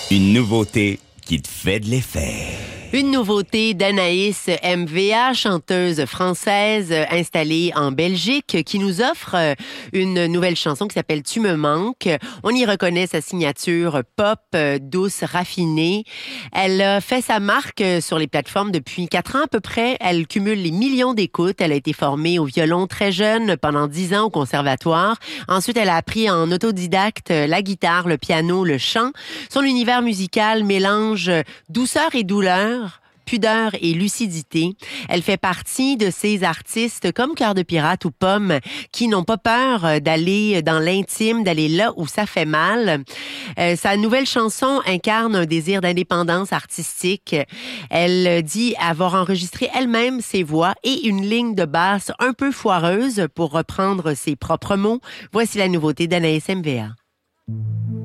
Une nouveauté qui te fait de l'effet. Une nouveauté d'Anaïs MVA, chanteuse française installée en Belgique, qui nous offre une nouvelle chanson qui s'appelle « Tu me manques ». On y reconnaît sa signature pop, douce, raffinée. Elle a fait sa marque sur les plateformes depuis 4 ans à peu près. Elle cumule les millions d'écoutes. Elle a été formée au violon très jeune, pendant 10 ans au conservatoire. Ensuite, elle a appris en autodidacte la guitare, le piano, le chant. Son univers musical mélange douceur et douleur, pudeur et lucidité. Elle fait partie de ces artistes comme Cœur de pirate ou Pomme qui n'ont pas peur d'aller dans l'intime, d'aller là où ça fait mal. Sa nouvelle chanson incarne un désir d'indépendance artistique. Elle dit avoir enregistré elle-même ses voix et une ligne de basse un peu foireuse pour reprendre ses propres mots. Voici la nouveauté d'Anaïs MVA.